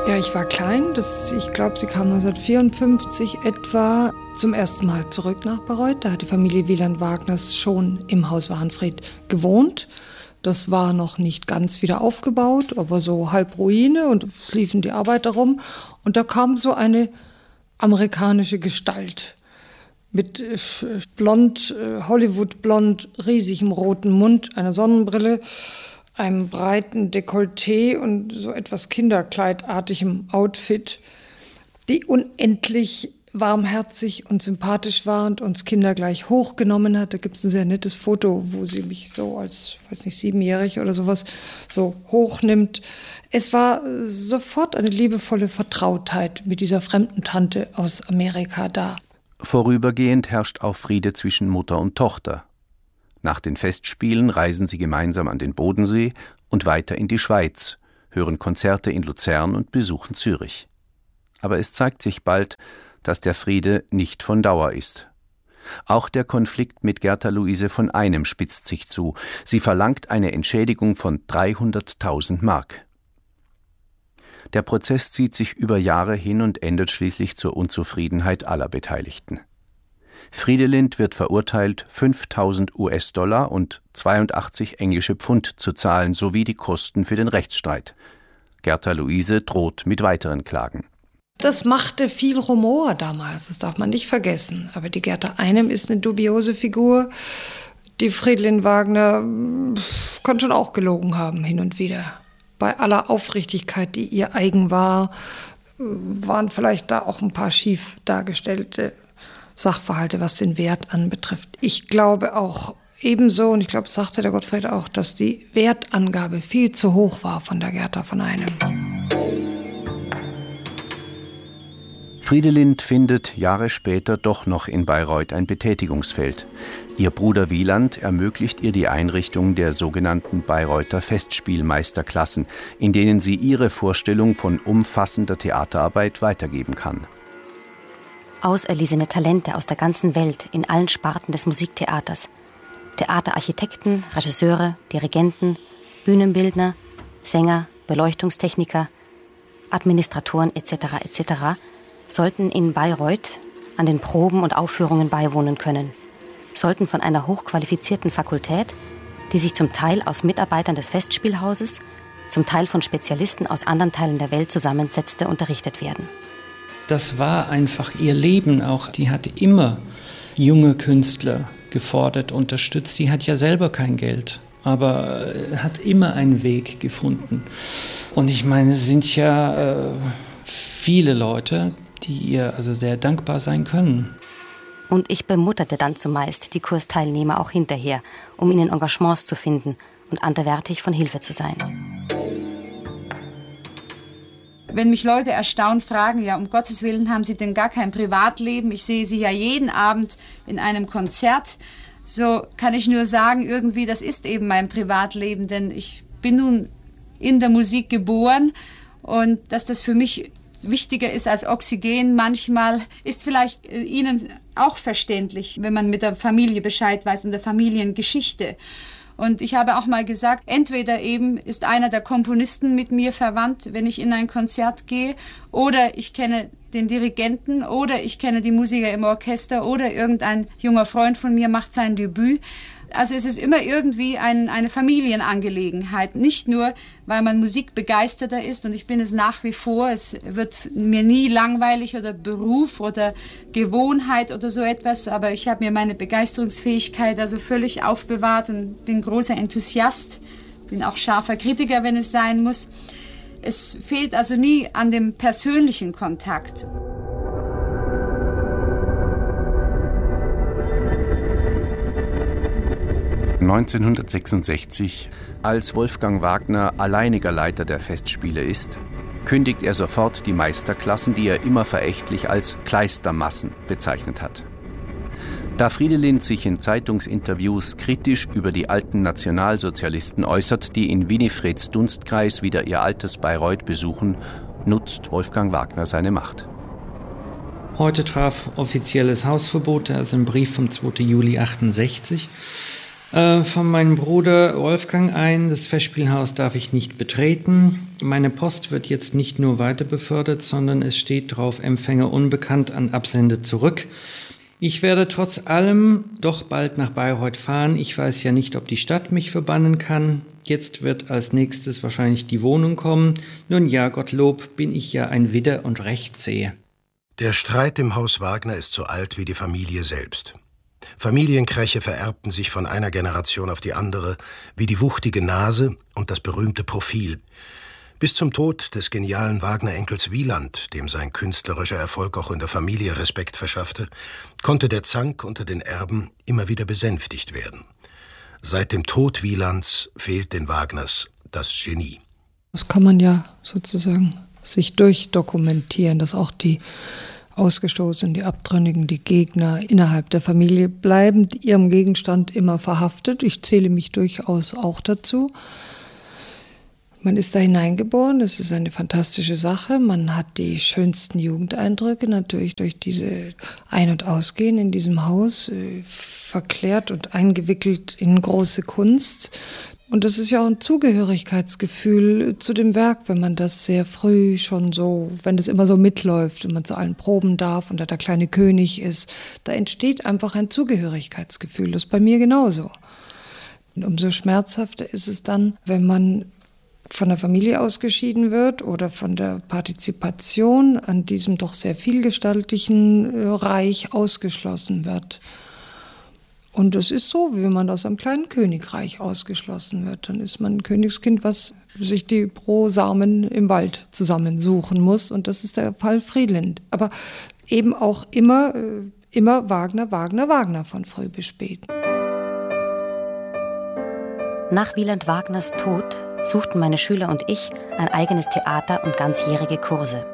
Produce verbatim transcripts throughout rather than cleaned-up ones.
Ja, ich war klein. Das, ich glaube, sie kam neunzehnhundertvierundfünfzig etwa zum ersten Mal zurück nach Bayreuth. Da hat die Familie Wieland Wagners schon im Haus Wahnfried gewohnt. Das war noch nicht ganz wieder aufgebaut, aber so halb Ruine und es liefen die Arbeiter rum. Und da kam so eine amerikanische Gestalt mit blond, Hollywood-blond, riesigem roten Mund, einer Sonnenbrille, einem breiten Dekolleté und so etwas kinderkleidartigem Outfit, die unendlich warmherzig und sympathisch war und uns Kinder gleich hochgenommen hat. Da gibt es ein sehr nettes Foto, wo sie mich so als, weiß nicht, siebenjährig oder sowas so hochnimmt. Es war sofort eine liebevolle Vertrautheit mit dieser fremden Tante aus Amerika da. Vorübergehend herrscht auch Friede zwischen Mutter und Tochter. Nach den Festspielen reisen sie gemeinsam an den Bodensee und weiter in die Schweiz, hören Konzerte in Luzern und besuchen Zürich. Aber es zeigt sich bald, dass der Friede nicht von Dauer ist. Auch der Konflikt mit Gerta Luise von Einem spitzt sich zu. Sie verlangt eine Entschädigung von dreihunderttausend Mark. Der Prozess zieht sich über Jahre hin und endet schließlich zur Unzufriedenheit aller Beteiligten. Friedelind wird verurteilt, fünftausend US-Dollar und zweiundachtzig englische Pfund zu zahlen, sowie die Kosten für den Rechtsstreit. Gerta Luise droht mit weiteren Klagen. Das machte viel Rumor damals, das darf man nicht vergessen. Aber die Gerta Einem ist eine dubiose Figur. Die Friedelind Wagner kann schon auch gelogen haben, hin und wieder. Bei aller Aufrichtigkeit, die ihr eigen war, waren vielleicht da auch ein paar schief dargestellte Sachverhalte, was den Wert anbetrifft. Ich glaube auch ebenso, und ich glaube, das sagte der Gottfried auch, dass die Wertangabe viel zu hoch war von der Gerta von Einem. Friedelind findet Jahre später doch noch in Bayreuth ein Betätigungsfeld. Ihr Bruder Wieland ermöglicht ihr die Einrichtung der sogenannten Bayreuther Festspielmeisterklassen, in denen sie ihre Vorstellung von umfassender Theaterarbeit weitergeben kann. Auserlesene Talente aus der ganzen Welt in allen Sparten des Musiktheaters. Theaterarchitekten, Regisseure, Dirigenten, Bühnenbildner, Sänger, Beleuchtungstechniker, Administratoren et cetera et cetera sollten in Bayreuth an den Proben und Aufführungen beiwohnen können, sollten von einer hochqualifizierten Fakultät, die sich zum Teil aus Mitarbeitern des Festspielhauses, zum Teil von Spezialisten aus anderen Teilen der Welt zusammensetzte, unterrichtet werden. Das war einfach ihr Leben auch. Die hat immer junge Künstler gefordert, unterstützt. Sie hat ja selber kein Geld, aber hat immer einen Weg gefunden. Und ich meine, es sind ja äh, viele Leute, die ihr also sehr dankbar sein können. Und ich bemutterte dann zumeist die Kursteilnehmer auch hinterher, um ihnen Engagements zu finden und anderweitig von Hilfe zu sein. Wenn mich Leute erstaunt fragen, ja, um Gottes Willen, haben Sie denn gar kein Privatleben? Ich sehe Sie ja jeden Abend in einem Konzert. So kann ich nur sagen, irgendwie, das ist eben mein Privatleben, denn ich bin nun in der Musik geboren und dass das für mich wichtiger ist als Oxygen manchmal, ist vielleicht Ihnen auch verständlich, wenn man mit der Familie Bescheid weiß und der Familiengeschichte. Und ich habe auch mal gesagt, entweder eben ist einer der Komponisten mit mir verwandt, wenn ich in ein Konzert gehe, oder ich kenne den Dirigenten, oder ich kenne die Musiker im Orchester, oder irgendein junger Freund von mir macht sein Debüt. Also es ist immer irgendwie ein, eine Familienangelegenheit, nicht nur, weil man musikbegeisterter ist, und ich bin es nach wie vor, es wird mir nie langweilig oder Beruf oder Gewohnheit oder so etwas, aber ich habe mir meine Begeisterungsfähigkeit also völlig aufbewahrt und bin großer Enthusiast, bin auch scharfer Kritiker, wenn es sein muss. Es fehlt also nie an dem persönlichen Kontakt. neunzehnhundertsechsundsechzig, als Wolfgang Wagner alleiniger Leiter der Festspiele ist, kündigt er sofort die Meisterklassen, die er immer verächtlich als Kleistermassen bezeichnet hat. Da Friedelind sich in Zeitungsinterviews kritisch über die alten Nationalsozialisten äußert, die in Winifreds Dunstkreis wieder ihr altes Bayreuth besuchen, nutzt Wolfgang Wagner seine Macht. Heute traf offizielles Hausverbot, da ist ein Brief vom zweiten Juli achtundsechzig. Äh, von meinem Bruder Wolfgang ein. Das Festspielhaus darf ich nicht betreten. Meine Post wird jetzt nicht nur weiter befördert, sondern es steht drauf, Empfänger unbekannt, an Absender zurück. Ich werde trotz allem doch bald nach Bayreuth fahren. Ich weiß ja nicht, ob die Stadt mich verbannen kann. Jetzt wird als nächstes wahrscheinlich die Wohnung kommen. Nun ja, Gottlob, bin ich ja ein Widder und Rechtsehe. Der Streit im Haus Wagner ist so alt wie die Familie selbst. Familienkräche vererbten sich von einer Generation auf die andere, wie die wuchtige Nase und das berühmte Profil. Bis zum Tod des genialen Wagner-Enkels Wieland, dem sein künstlerischer Erfolg auch in der Familie Respekt verschaffte, konnte der Zank unter den Erben immer wieder besänftigt werden. Seit dem Tod Wielands fehlt den Wagners das Genie. Das kann man ja sozusagen sich durchdokumentieren, dass auch die Ausgestoßenen, die Abtrünnigen, die Gegner innerhalb der Familie bleiben ihrem Gegenstand immer verhaftet. Ich zähle mich durchaus auch dazu. Man ist da hineingeboren, das ist eine fantastische Sache. Man hat die schönsten Jugendeindrücke natürlich durch diese Ein- und Ausgehen in diesem Haus, äh, verklärt und eingewickelt in große Kunst. Und das ist ja auch ein Zugehörigkeitsgefühl zu dem Werk, wenn man das sehr früh schon so, wenn das immer so mitläuft und man zu allen Proben darf und da der kleine König ist, da entsteht einfach ein Zugehörigkeitsgefühl. Das ist bei mir genauso. Und umso schmerzhafter ist es dann, wenn man von der Familie ausgeschieden wird oder von der Partizipation an diesem doch sehr vielgestaltigen Reich ausgeschlossen wird. Und es ist so, wie wenn man aus einem kleinen Königreich ausgeschlossen wird. Dann ist man ein Königskind, was sich die Brosamen im Wald zusammensuchen muss. Und das ist der Fall Friedlind. Aber eben auch immer, immer Wagner, Wagner, Wagner von früh bis spät. Nach Wieland Wagners Tod suchten meine Schüler und ich ein eigenes Theater und ganzjährige Kurse.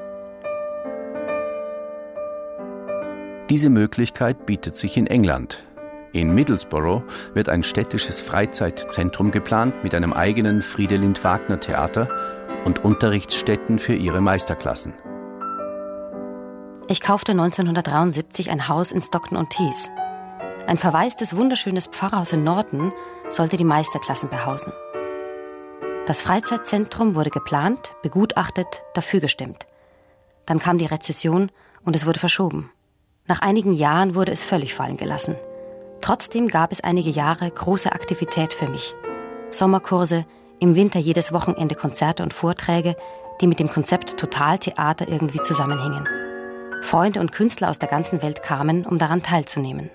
Diese Möglichkeit bietet sich in England. In Middlesbrough wird ein städtisches Freizeitzentrum geplant mit einem eigenen Friedelind-Wagner-Theater und Unterrichtsstätten für ihre Meisterklassen. Ich kaufte neunzehnhundertdreiundsiebzig ein Haus in Stockton-on-Tees. Ein verwaistes, wunderschönes Pfarrhaus in Norton sollte die Meisterklassen behausen. Das Freizeitzentrum wurde geplant, begutachtet, dafür gestimmt. Dann kam die Rezession und es wurde verschoben. Nach einigen Jahren wurde es völlig fallen gelassen. Trotzdem gab es einige Jahre große Aktivität für mich. Sommerkurse, im Winter jedes Wochenende Konzerte und Vorträge, die mit dem Konzept Totaltheater irgendwie zusammenhingen. Freunde und Künstler aus der ganzen Welt kamen, um daran teilzunehmen.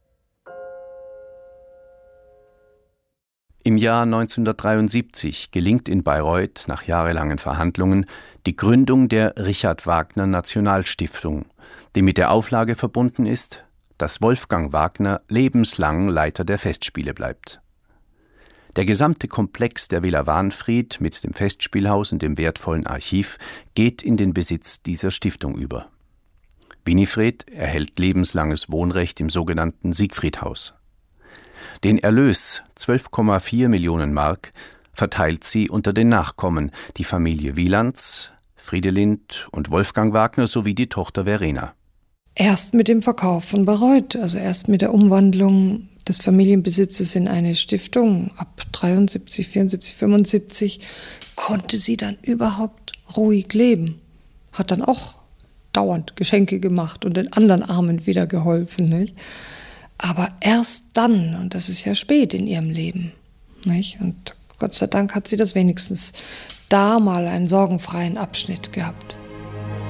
Im Jahr neunzehnhundertdreiundsiebzig gelingt in Bayreuth nach jahrelangen Verhandlungen die Gründung der Richard Wagner Nationalstiftung, die mit der Auflage verbunden ist, dass Wolfgang Wagner lebenslang Leiter der Festspiele bleibt. Der gesamte Komplex der Villa Wahnfried mit dem Festspielhaus und dem wertvollen Archiv geht in den Besitz dieser Stiftung über. Winifred erhält lebenslanges Wohnrecht im sogenannten Siegfriedhaus. Den Erlös, zwölf Komma vier Millionen Mark, verteilt sie unter den Nachkommen, die Familie Wielands, Friedelind und Wolfgang Wagner sowie die Tochter Verena. Erst mit dem Verkauf von Bayreuth, also erst mit der Umwandlung des Familienbesitzes in eine Stiftung ab dreiundsiebzig, vierundsiebzig, fünfundsiebzig, konnte sie dann überhaupt ruhig leben. Hat dann auch dauernd Geschenke gemacht und den anderen Armen wieder geholfen, nicht? Aber erst dann, und das ist ja spät in ihrem Leben, nicht? Und Gott sei Dank hat sie das wenigstens da mal einen sorgenfreien Abschnitt gehabt.